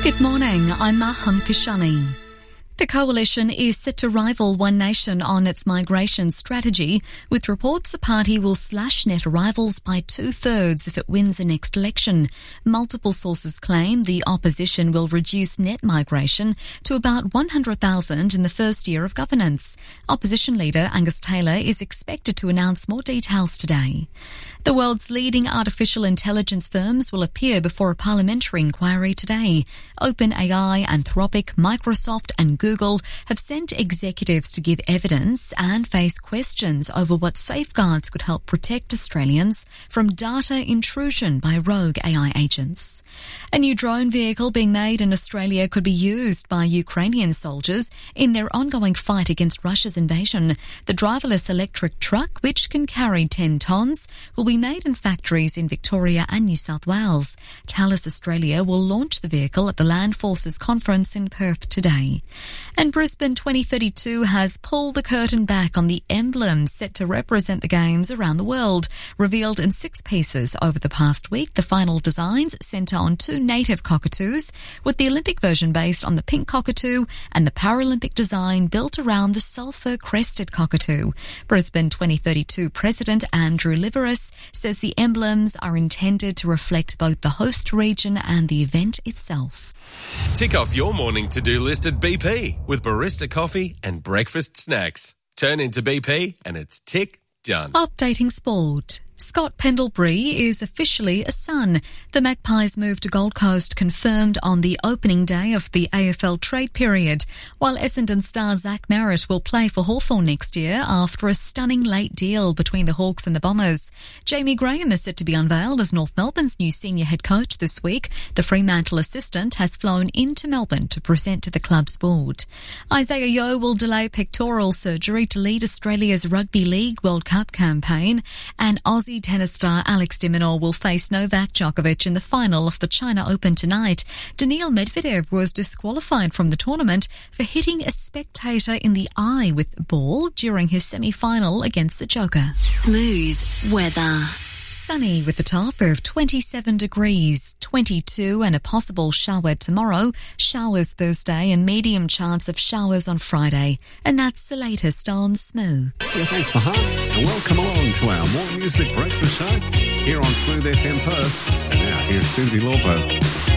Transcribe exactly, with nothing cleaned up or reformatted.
Good morning, I'm Maham Kishani. The coalition is set to rival One Nation on its migration strategy, with reports the party will slash net arrivals by two-thirds if it wins the next election. Multiple sources claim the opposition will reduce net migration to about one hundred thousand in the first year of governance. Opposition leader Angus Taylor is expected to announce more details today. The world's leading artificial intelligence firms will appear before a parliamentary inquiry today. OpenAI, Anthropic, Microsoft and Google have sent executives to give evidence and face questions over what safeguards could help protect Australians from data intrusion by rogue A I agents. A new drone vehicle being made in Australia could be used by Ukrainian soldiers in their ongoing fight against Russia's invasion. The driverless electric truck, which can carry ten tonnes, will be made in factories in Victoria and New South Wales. Thales Australia will launch the vehicle at the Land Forces Conference in Perth today. And Brisbane twenty thirty-two has pulled the curtain back on the emblems set to represent the Games around the world. Revealed in six pieces over the past week, the final designs centre on two native cockatoos, with the Olympic version based on the pink cockatoo and the Paralympic design built around the sulphur-crested cockatoo. Brisbane twenty thirty-two President Andrew Liveris says the emblems are intended to reflect both the host region and the event itself. Tick off your morning to-do list at B P with barista coffee and breakfast snacks. Turn into B P and it's tick done. Updating sport. Scott Pendlebury is officially a Sun. The Magpies' move to Gold Coast confirmed on the opening day of the A F L trade period, while Essendon star Zach Merritt will play for Hawthorn next year after a stunning late deal between the Hawks and the Bombers. Jamie Graham is set to be unveiled as North Melbourne's new senior head coach this week. The Fremantle assistant has flown into Melbourne to present to the club's board. Isaiah Yeo will delay pectoral surgery to lead Australia's Rugby League World Cup campaign, and Aussie tennis star Alex de Minaur will face Novak Djokovic in the final of the China Open tonight. Daniil Medvedev was disqualified from the tournament for hitting a spectator in the eye with a ball during his semi-final against the Joker. Smooth weather. Sunny with a top of twenty-seven degrees, twenty-two and a possible shower tomorrow, showers Thursday and medium chance of showers on Friday. And that's the latest on Smooth. Yeah, thanks, Mahal. And welcome along to our More Music Breakfast Show here on Smooth F M Perth. And now here's Cyndi Lauper.